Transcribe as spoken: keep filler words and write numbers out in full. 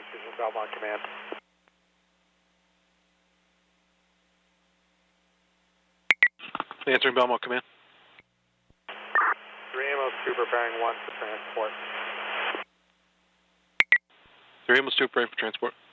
This is Belmont Command. Answering Belmont Command. three Amos two preparing one for transport. three Amos two preparing for transport.